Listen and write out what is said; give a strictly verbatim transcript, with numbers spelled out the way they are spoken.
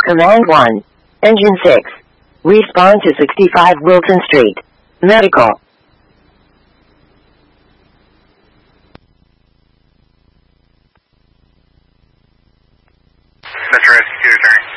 Command one. Engine six. Respond to sixty-five Wilson Street. Medical. Metro Rescue, returning.